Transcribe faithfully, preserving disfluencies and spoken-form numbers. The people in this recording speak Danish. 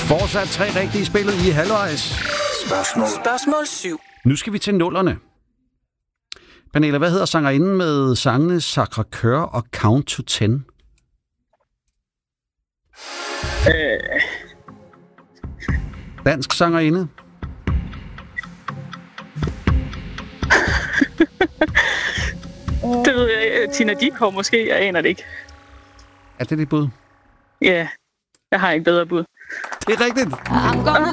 Fortsat tre rigtige spillet i halvvejs. Spørgsmål. Spørgsmål syv. Nu skal vi til nullerne. Pernille, hvad hedder sangerinden med sangene Sacré-Cœur og Count to Ten? Øh, Dansk sangerinde. det ved jeg. Tina Dickow måske. Jeg aner det ikke. Er det dit bud? Ja, jeg har ikke bedre bud. Det er rigtigt. I'm gonna